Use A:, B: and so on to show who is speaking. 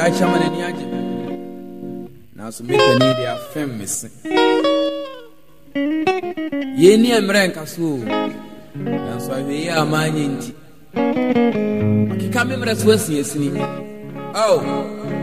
A: ya chama na ni agye na so me pani de afem mese ye ni emre nka so na so ahwe ya amanye nti akika memre so asini oh